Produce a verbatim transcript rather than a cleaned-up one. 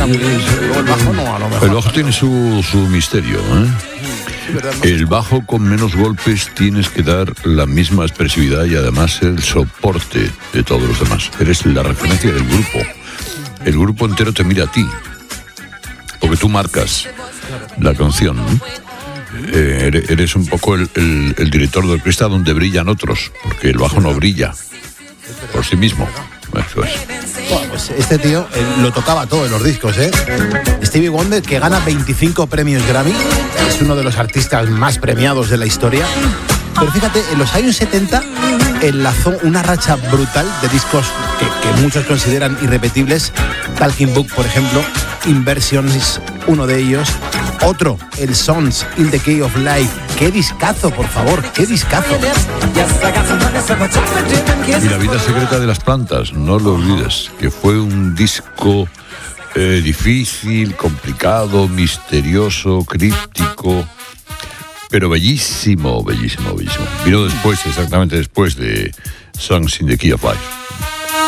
El bajo no, a lo mejor. El bajo tiene su, su misterio, ¿eh? El bajo con menos golpes tienes que dar la misma expresividad y además el soporte de todos los demás. Eres la referencia del grupo. El grupo entero te mira a ti, porque tú marcas la canción, ¿no? Eh, eres un poco el, el, el director de orquesta donde brillan otros, porque el bajo no brilla por sí mismo. Eso es. Bueno, pues este tío eh, lo tocaba todo en los discos, ¿eh? Stevie Wonder, que gana veinticinco premios Grammy, es uno de los artistas más premiados de la historia. Pero fíjate, en los años setenta enlazó una racha brutal de discos que, que muchos consideran irrepetibles. Talking Book, por ejemplo, Inversion es uno de ellos. Otro, el Songs in the Key of Life. ¡Qué discazo, por favor! ¡Qué discazo! Y La vida secreta de las plantas, no lo olvides, que fue un disco eh, difícil, complicado, misterioso, críptico, pero bellísimo, bellísimo, bellísimo. Vino después, exactamente después de Songs in the Key of Life.